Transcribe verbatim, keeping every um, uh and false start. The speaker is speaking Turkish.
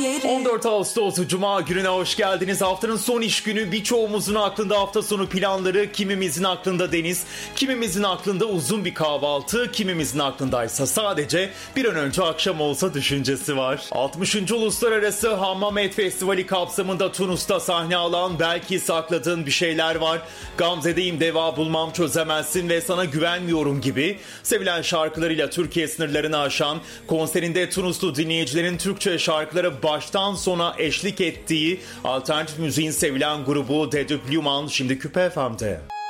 on dört Ağustos Cuma gününe hoş geldiniz. Haftanın son iş günü, birçoğumuzun aklında hafta sonu planları, kimimizin aklında deniz, kimimizin aklında uzun bir kahvaltı, kimimizin aklındaysa sadece bir an önce akşam olsa düşüncesi var. altmışıncı Uluslararası Hammam Et Festivali kapsamında Tunus'ta sahne alan Belki Sakladığın Bir Şeyler Var, Gamze'deyim deva bulmam çözemezsin ve sana güvenmiyorum gibi sevilen şarkılarıyla Türkiye sınırlarını aşan, konserinde Tunuslu dinleyicilerin Türkçe şarkıları baştan sona eşlik ettiği alternatif müziğin sevilen grubu Dedüp Luman şimdi Küpe F M'de.